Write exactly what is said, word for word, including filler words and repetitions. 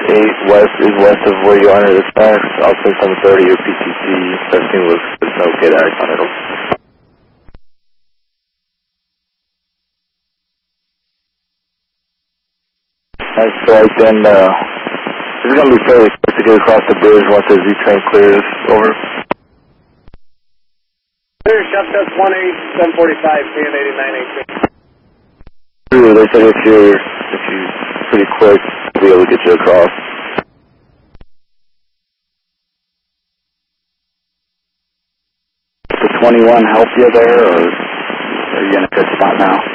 eight west is west of where you are under the stacks. I'll say seven thirty or P C C. Testing looks there's no K D A X on it. Nice strike, and uh, it's going to be fairly quick to get across the bridge once the Z-train clears. Over. Clear, shot test one eight, seven forty-five, K N eighty-nine eighteen. They said if you're, if you're pretty quick, we'll be able to get you across. Does twenty-one help you there, or are you in a good spot now?